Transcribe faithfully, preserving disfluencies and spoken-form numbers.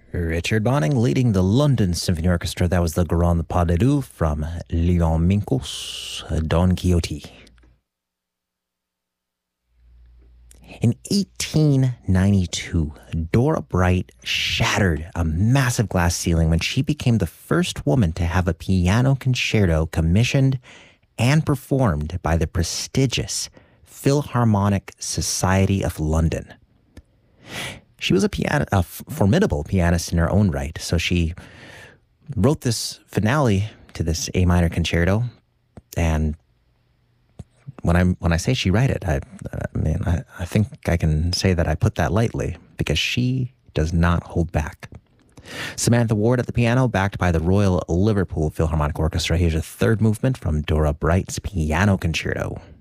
Richard Bonning leading the London Symphony Orchestra. That was the Grand Pas de Deux from Leon Minko's Don Quixote. In eighteen ninety-two, Dora Bright shattered a massive glass ceiling when she became the first woman to have a piano concerto commissioned and performed by the prestigious Philharmonic Society of London. She was a, piano, a f- formidable pianist in her own right, so she wrote this finale to this A minor concerto, and when I when I say she wrote it, I, I mean I, I think I can say that I put that lightly because she does not hold back. Samantha Ward at the piano, backed by the Royal Liverpool Philharmonic Orchestra. Here's a third movement from Dora Bright's Piano Concerto.